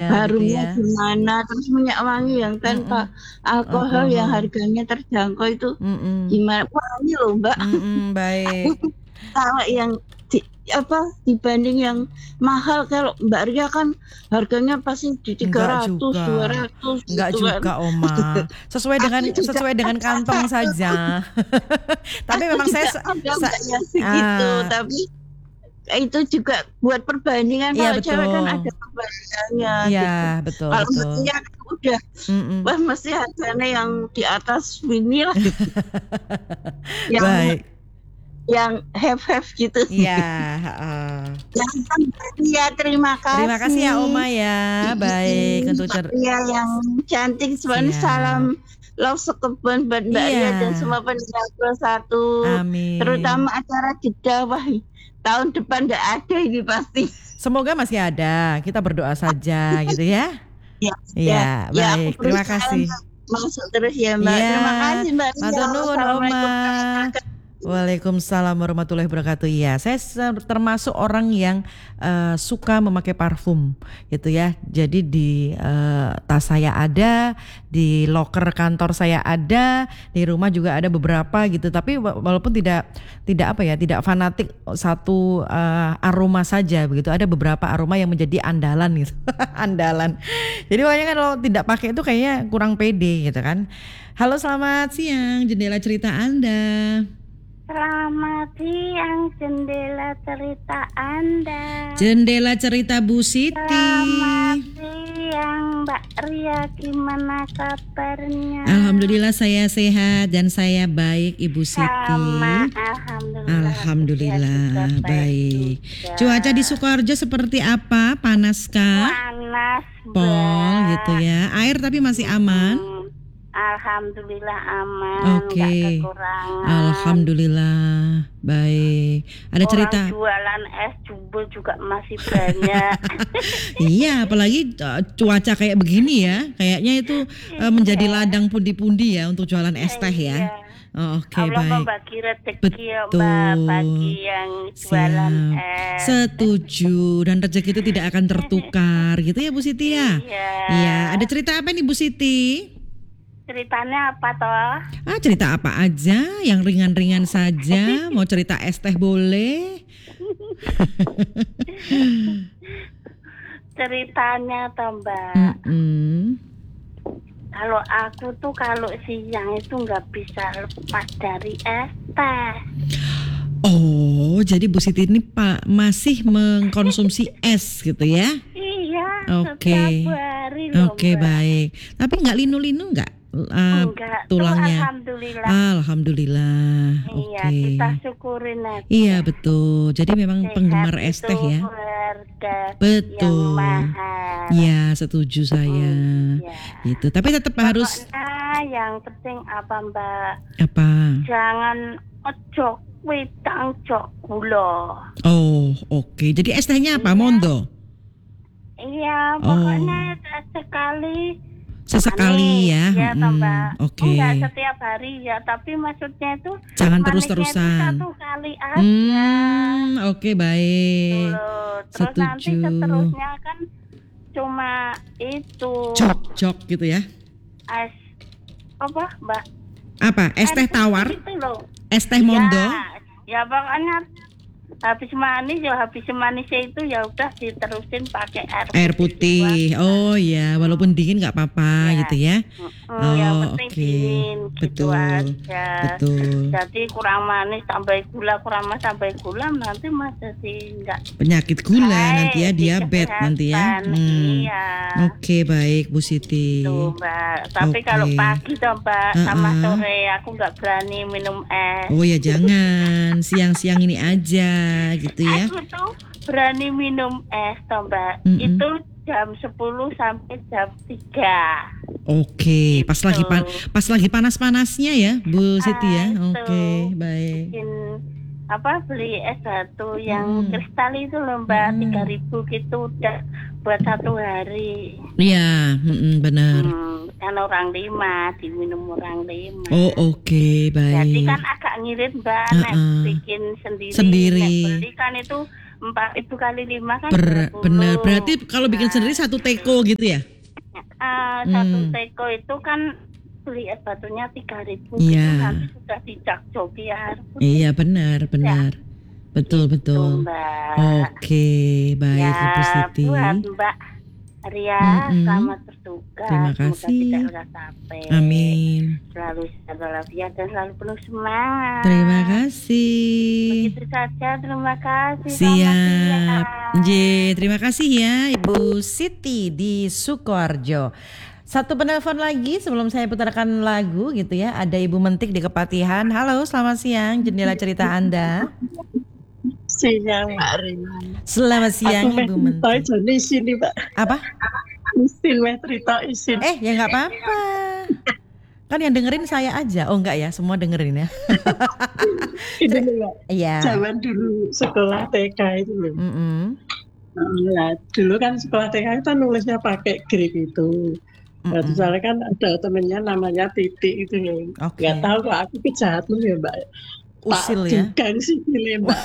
gitu harumnya ya. gimana, terus minyak wangi yang tanpa Mm-mm. alkohol yang Alkohol. harganya terjangkau itu Mm-mm. gimana? Wangi loh Mbak. Baik. Kalau yang di, dibanding yang mahal, kalau Mbak Ria kan harganya pasti di Enggak 300, juga. 200 Enggak gitu kan. juga, Oma. Sesuai Aku dengan juga sesuai dengan kantong saja. Tapi aku memang juga ada Mbak yang segitu, tapi itu juga buat perbandingan, iya kalau cewek kan betul. ada perbandingannya Iya, gitu. betul Kalau Mbak betul. Ria kan udah Mm-mm. wah mesti harganya yang di atas ini lah gitu. Yang Baik. have gitu. Iya, heeh. Gampang Mbak Ria, terima Terima kasih ya Oma kasih. ya. Baik, untuk Mbak Ria yang cantik, salam siap. love sekebun buat Mbak Iya. Ria dan semua pendengar satu, terutama Amin. acara jeda. Wah, tahun depan nggak ada ini pasti. Semoga masih ada. Kita berdoa saja gitu ya. Ya, ya, Iya, ya aku baik. Terima berusaha kasih. untuk masuk terus ya Mbak. Iya. Terima kasih Mbak Ria. Matur nuwun Oma. Assalamualaikum warahmatullahi wabarakatuh. Waalaikumsalam warahmatullahi wabarakatuh. Ya, saya termasuk orang yang suka memakai parfum, gitu ya. Jadi di tas saya ada, di loker kantor saya ada, di rumah juga ada beberapa gitu. Tapi walaupun tidak apa ya, tidak fanatik satu aroma saja begitu. Ada beberapa aroma yang menjadi andalan gitu, andalan. Jadi makanya kan kalau tidak pakai itu kayaknya kurang pede gitu kan. Halo, selamat siang, jendela cerita Anda. Selamat siang, jendela cerita Anda. Jendela cerita Bu Siti. Selamat siang, Mbak Ria. Gimana kabarnya? Alhamdulillah saya sehat dan saya baik, Ibu Siti. Sama, alhamdulillah. Alhamdulillah baik. Juga. Cuaca di Sukoharjo seperti apa? Panaskah? Panas, Pol gitu ya. Air tapi masih aman? Alhamdulillah aman, Oke. nggak kekurangan. Alhamdulillah baik. Ada Orang cerita? jualan es jumbo juga masih banyak. Iya, apalagi cuaca kayak begini ya. Kayaknya itu menjadi ladang pundi-pundi ya untuk jualan es teh ya. Iya. Oh, oke, Allah baik. membagi rezeki ya Mbak, bagi yang jualan es. Setuju, dan rezeki itu tidak akan tertukar gitu ya Bu Siti ya. Iya. Iya, ada cerita apa nih Bu Siti? Ceritanya apa toh? Cerita apa aja, yang ringan-ringan saja. Mau cerita es teh boleh. Ceritanya toh Mbak. Kalau aku tuh kalau siang itu nggak bisa lepas dari es teh. Oh, jadi Bu Siti ini masih mengkonsumsi es gitu ya? Iya. Oke. Setiap hari loh, Oke, Mbak. baik. Tapi nggak linu-linu nggak? Enggak, Tulangnya. Alhamdulillah. Alhamdulillah. Iya, Oke. kita syukurin aja. Iya betul. Jadi memang Sehat penggemar es teh ya. Harga Betul. yang mahal. Iya, setuju saya. Iya. Itu. Tapi tetap harus yang penting apa Mbak? apa? Jangan ojo wedang jok gula. Oh, oke. Jadi es tehnya apa? Mondo. Iya, pokoknya sekali. Sesekali ya. Ya, Mbak. Oke. Enggak setiap hari ya, tapi maksudnya itu jangan manisnya terus-terusan. itu 1 kali aja. Oke, baik. Terus nanti Setuju. seterusnya kan cuma itu Jok gitu ya. es apa, Mbak? Apa? Es teh tawar? Itu loh. Es teh mondo? Ya pokoknya habis manisnya itu ya udah diterusin pakai air putih. Oh ya, walaupun dingin nggak apa-apa gitu ya. Yang penting dingin gitu betul, aja. betul. Jadi kurang manis tambah gula nanti mas jadi enggak penyakit gula nanti ya, diabetes nanti ya. Iya. Oke, baik Bu Siti. Tuh Mbak. Tapi kalau pagi toh Mbak sama sore aku nggak berani minum es. Oh ya jangan, siang-siang ini aja gitu ya. Aku tuh berani minum es toh Mbak. Itu jam 10 sampai jam 3. Oke, pas lagi panas-panasnya ya Bu Siti ya. Oke, baik. Beli es batu yang kristal itu loh Mbak, 3.000 gitu udah buat 1 hari. Iya, benar. Kan orang 5, diminum orang 5. Oh oke, baik. Jadi kan agak ngirit Mbak, bikin sendiri. Beli kan itu 4.000 kali 5 kan Bener, 20. berarti kalau bikin sendiri satu teko gitu ya? Satu teko itu kan beli es batunya 3.000 Iya. gitu, nanti sudah dicakjo biar. Iya benar. Betul. Mbak. Oke, baik Ya, Ibu Siti. buat Mbak Ria, selamat bertugas. Terima Semoga kasih. tidak lelah capek. Amin. Selalu sehat walafiat dan selalu penuh semangat. Terima kasih. Begitu saja, terima kasih. Selamat Siap. siang. Terima kasih ya Ibu Siti di Sukoharjo. Satu penelpon lagi sebelum saya putarkan lagu gitu ya. Ada Ibu Mentik di Kepatihan. Halo, selamat siang. Jendela cerita Anda. Siang Mbak Rina. Selamat siang Ibu Mentik. Jadi sini Mbak. Apa? Isin cerita isin. Ya nggak apa-apa. Kan yang dengerin saya aja. Oh enggak ya, semua dengerin ya. Ini Mbak. Iya. Zaman dulu sekolah TK itu loh. Nah, dulu kan sekolah TK itu nulisnya pakai grip itu. Nah, soalnya kan ada temennya namanya Titik itu loh. Oke. Nggak tahu kok aku kejahat loh ya Mbak. Usil Tak ya. dukang sikile Mbak.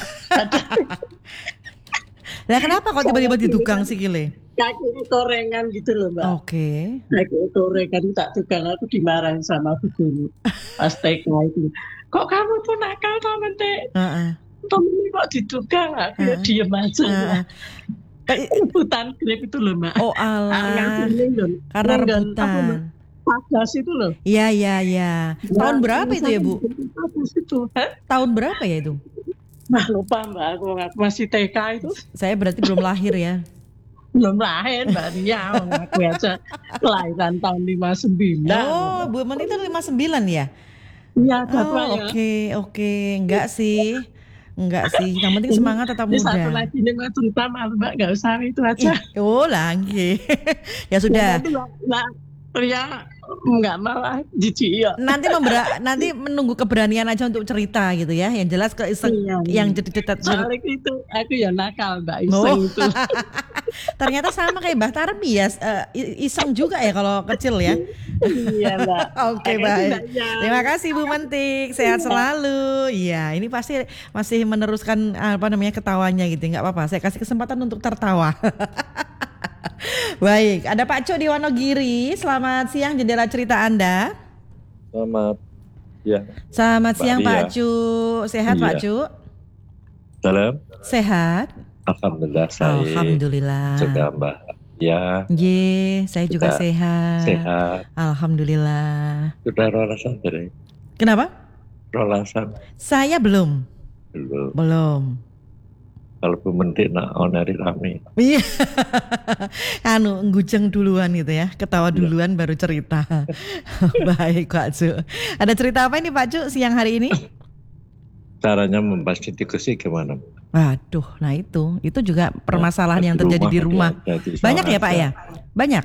Lah kenapa kok tiba-tiba didukang sikile? Kaki torengan gitu loh Mbak. Oke. Kaki torengan tak dukang, aku dimarahin sama bu guru pas TK itu. Kok kamu tuh nakal temen Dek? Temennya kok didukang? Aku ya diem aja. Rebutan grip itu loh Mbak. Oh alah. Karena rebutan. Pagas itu loh. Iya. Tahun berapa itu ya Bu? Pagas itu. Tahun berapa ya itu? Nah lupa Mbak, aku masih TK itu. Saya berarti belum lahir ya. Belum lahir Mbak Ria, aku aja kelahiran tahun 59. Oh, Bu Men itu 59 ya? Iya, Oke. Enggak sih. Yang penting semangat tetap muda. Satu lagi nih Mbak, cerita malu Mbak, gak usah itu aja. Lagi. Ya sudah. Nah, Ria nggak malah jijik ya. Nanti menunggu keberanian aja untuk cerita gitu ya. Yang jelas yang jadi soalnya itu aku ya nakal Mbak iseng itu. Ternyata sama kayak Mbak Tarmi ya, iseng juga ya kalau kecil ya. Iya Mbak. Oke, baik. Terima kasih Bu Mentik, sehat selalu. Iya, ini pasti masih meneruskan ketawanya gitu. Nggak apa-apa, saya kasih kesempatan untuk tertawa. Baik, ada Pak Cuk di Wonogiri. Selamat siang, jendela cerita Anda. Selamat siang Pak Cuk. Sehat Pak Cuk? Salam. Sehat? Alhamdulillah saya. Alhamdulillah. Juga Mbak. Ya. Saya juga sehat. Sehat. Alhamdulillah. Sudah rolasan dari? Kenapa? Rolasan. Saya belum. Belum. Kalau Bu Mentik nak onari rame. Iya. Ngujeng duluan gitu ya. Ketawa duluan baru cerita. Baik Pak Cuk. Ada cerita apa ini Pak Cuk siang hari ini? Caranya membasmi tikus gimana? Waduh, nah itu juga permasalahan yang terjadi di rumah. Banyak ya Pak ya? Banyak.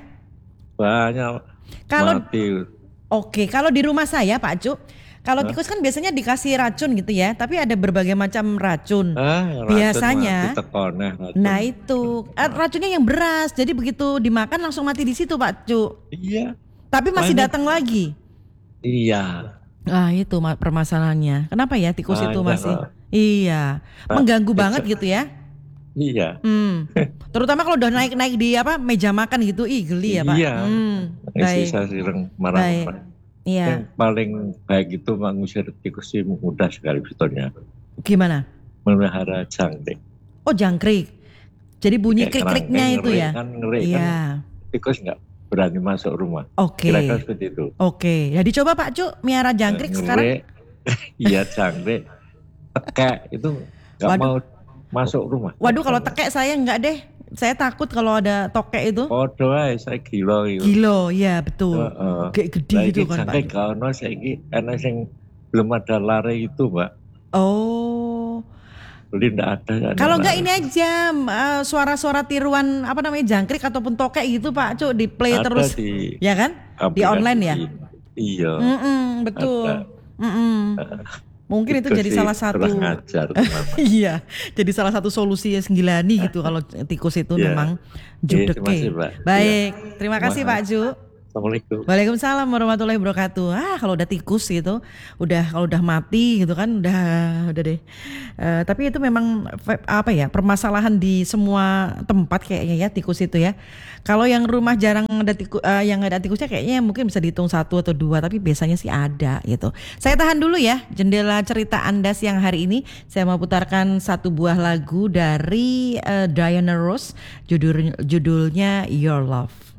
Kalau di rumah saya Pak Cuk, kalau tikus kan biasanya dikasih racun gitu ya, tapi ada berbagai macam racun. Biasanya. Nah itu racunnya yang beras, jadi begitu dimakan langsung mati di situ Pak Cuk. Iya. Tapi masih datang lagi. Iya. Itu permasalahannya. Kenapa ya tikus itu masih? Iya, mengganggu banget gitu ya. Iya. Terutama kalau udah naik di meja makan gitu, geli ya Pak. Iya. Baik. Saya sering marah-marah. Iya. Yang paling baik itu mengusir tikus sih mudah sekali sebetulnya. Gimana? Memelihara jangkrik. Oh jangkrik. Jadi bunyi krik-kriknya itu ya? Kan ngeri kan. Tikus nggak berani masuk rumah. Oke. Kira-kira seperti itu. Oke. Jadi coba Pak Cuk miara jangkrik sekarang. Iya jangkrik. Tekek itu nggak mau masuk rumah. Waduh kalau tekek saya enggak deh. Saya takut kalau ada tokek itu. Oh doa saya gila gitu. Gila, ya betul. Kayak gede gitu kan Pak. Jangkrik kalau saya karena yang belum ada lari itu Mbak. Oh. Beli enggak ada. Kalau enggak ini aja suara-suara tiruan jangkrik ataupun tokek gitu Pak Cuk di play ada terus. Ya kan? Di online ya? Iya. Betul. Mungkin itu jadi salah satu. Iya, jadi salah satu solusi Senggilani gitu kalau tikus itu memang judeke. Baik, terima kasih Pak Ju. Assalamualaikum. Waalaikumsalam warahmatullahi wabarakatuh. Kalau udah tikus gitu, kalau udah mati gitu kan, udah deh. Tapi itu memang apa ya, permasalahan di semua tempat kayaknya ya, tikus itu ya. Kalau yang rumah jarang ada tikus, yang ada tikusnya kayaknya mungkin bisa dihitung 1 atau 2, tapi biasanya sih ada gitu. Saya tahan dulu ya jendela cerita Anda siang hari ini. Saya mau putarkan satu buah lagu dari Diana Ross, judulnya Your Love.